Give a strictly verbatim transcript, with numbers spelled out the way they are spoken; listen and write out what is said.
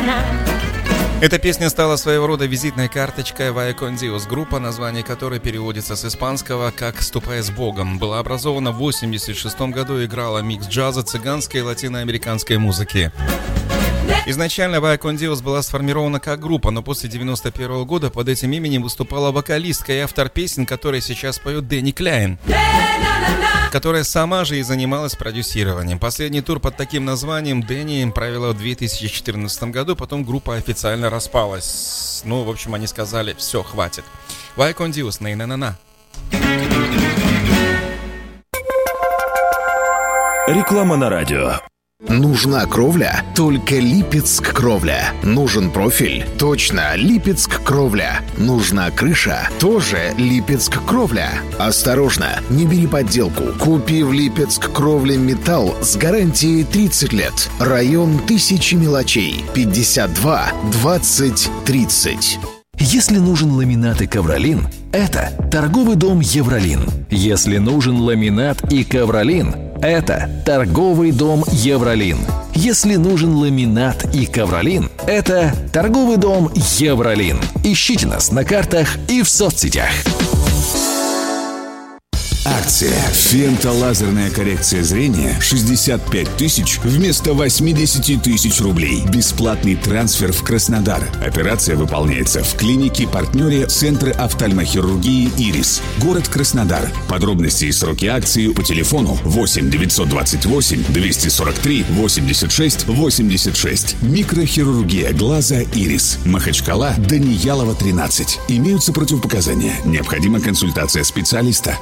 Эта песня стала своего рода визитной карточкой Vaya con Dios, группа, название которой переводится с испанского как «Ступай с Богом». Была образована в восемьдесят шестом году и играла микс джаза, цыганской и латиноамериканской музыки. Изначально Vaya con Dios была сформирована как группа, но после девяносто первого года под этим именем выступала вокалистка и автор песен, которые сейчас поет Дэнни Кляйн, которая сама же и занималась продюсированием. Последний тур под таким названием Дэнни провела в две тысячи четырнадцатом году, потом группа официально распалась. Ну, в общем, они сказали, все, хватит. Vaya con Dios, на-на-на-на. Реклама на радио. Нужна кровля? Только Липецк Кровля. Нужен профиль? Точно, Липецк Кровля. Нужна крыша? Тоже Липецк Кровля. Осторожно, не бери подделку. Купи в Липецк Кровля металл с гарантией тридцать лет. Район Тысячи мелочей. пятьдесят два двадцать тридцать. Если нужен ламинат и ковролин, это торговый дом Евролин. Если нужен ламинат и ковролин, это торговый дом Евролин. Если нужен ламинат и ковролин, это торговый дом Евролин. Ищите нас на картах и в соцсетях. Акция «Фентолазерная коррекция зрения» шестьдесят пять тысяч вместо восемьдесят тысяч рублей. Бесплатный трансфер в Краснодар. Операция выполняется в клинике-партнере Центра офтальмохирургии «Ирис». Город Краснодар. Подробности и сроки акции по телефону восемь девятьсот двадцать восемь двести сорок три восемьдесят шесть восемьдесят шесть. Микрохирургия глаза «Ирис». Махачкала, Даниялова, тринадцать. Имеются противопоказания. Необходима консультация специалиста.